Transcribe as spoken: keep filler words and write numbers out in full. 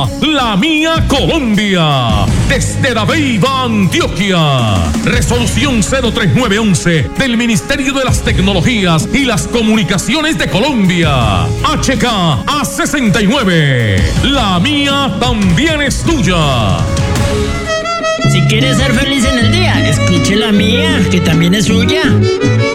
La Mía Colombia, desde La Beiba, Antioquia. Resolución cero tres nueve once del Ministerio de las Tecnologías y las Comunicaciones de Colombia. H K A sesenta y nueve. La mía también es tuya. Si quieres ser feliz en el día, escuche La Mía, que también es suya.